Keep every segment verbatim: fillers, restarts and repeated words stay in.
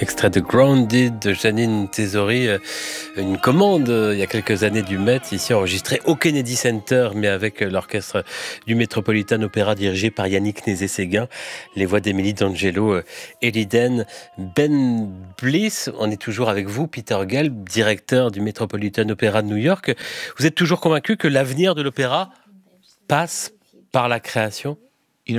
Extrait de Grounded de Janine Tesori, une commande il y a quelques années du Met, ici enregistrée au Kennedy Center, mais avec l'orchestre du Metropolitan Opera dirigé par Yannick Nézet-Séguin, les voix d'Émilie D'Angelo et Liden Ben Bliss. On est toujours avec vous, Peter Gelb, directeur du Metropolitan Opera de New York. Vous êtes toujours convaincu que l'avenir de l'opéra passe par la création ? Je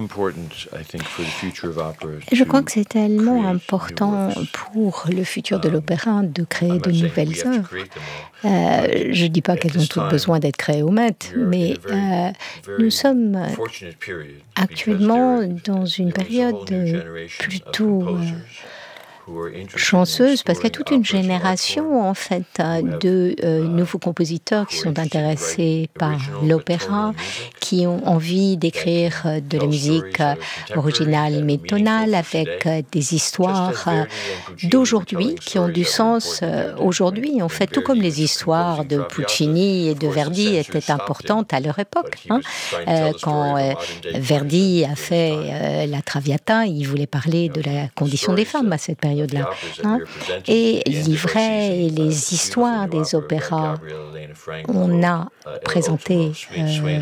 crois que c'est tellement important pour le futur de l'opéra de créer de nouvelles œuvres. Euh, je ne dis pas qu'elles ont toutes besoin d'être créées au Met, mais euh, nous sommes actuellement dans une période plutôt euh, chanceuse, parce qu'il y a toute une génération en fait de euh, nouveaux compositeurs qui sont intéressés par l'opéra, qui ont envie d'écrire de la musique originale mais tonale, avec des histoires d'aujourd'hui qui ont du sens aujourd'hui. En fait, tout comme les histoires de Puccini et de Verdi étaient importantes à leur époque. Hein. Euh, quand euh, Verdi a fait euh, la Traviata, il voulait parler de la condition des femmes à cette période. Là, hein. Et les livret et les histoires des opéras, on a présenté euh,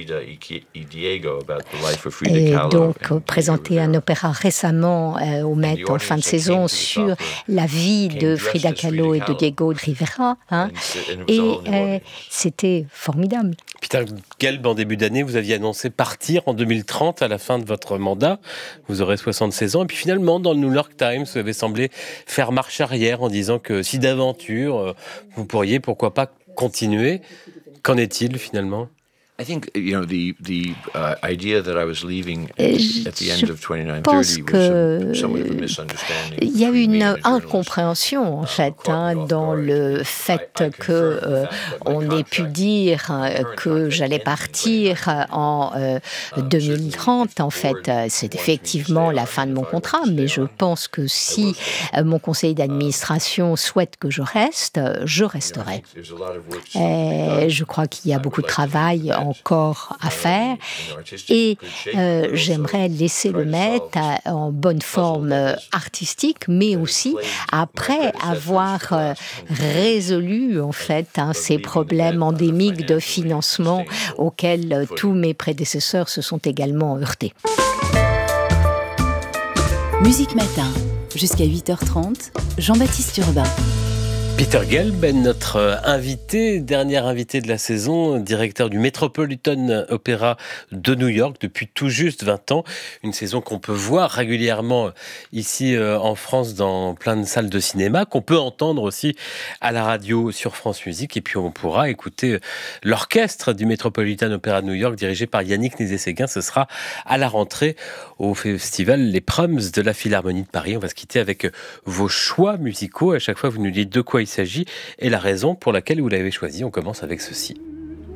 et donc présenté un opéra récemment euh, au Met en fin de saison sur la vie de Frida Kahlo et de Diego Rivera, hein. Et euh, c'était formidable. Peter Gelb, en début d'année, vous aviez annoncé partir en deux mille trente à la fin de votre mandat. Vous aurez soixante-seize ans. Et puis finalement, dans le New York Times, vous avez semblé faire marche arrière en disant que si d'aventure, vous pourriez, pourquoi pas, continuer. Qu'en est-il finalement ? I think, you know, the the uh, idea that I was leaving at the end of twenty-nine thirty was somewhat of a misunderstanding. Il y a une incompréhension en fait hein, dans le fait que euh, on ait pu dire que j'allais partir en euh, deux mille trente. En fait, c'est effectivement la fin de mon contrat, mais je pense que si euh, mon conseil d'administration souhaite que je reste, je resterai. Et je crois qu'il y a beaucoup de travail encore à faire et euh, j'aimerais laisser le Met en bonne forme artistique, mais aussi après avoir euh, résolu en fait hein, ces problèmes endémiques de financement auxquels euh, tous mes prédécesseurs se sont également heurtés. Musique Matin, jusqu'à huit heures trente, Jean-Baptiste Urbain. Peter Gelb est notre invité, dernier invité de la saison, directeur du Metropolitan Opera de New York depuis tout juste vingt ans. Une saison qu'on peut voir régulièrement ici en France dans plein de salles de cinéma, qu'on peut entendre aussi à la radio sur France Musique. Et puis on pourra écouter l'orchestre du Metropolitan Opera de New York dirigé par Yannick Nézet-Séguin. Ce sera à la rentrée au festival Les Proms de la Philharmonie de Paris. On va se quitter avec vos choix musicaux. À chaque fois, vous nous dites de quoi il s'agit et la raison pour laquelle vous l'avez choisi. On commence avec ceci.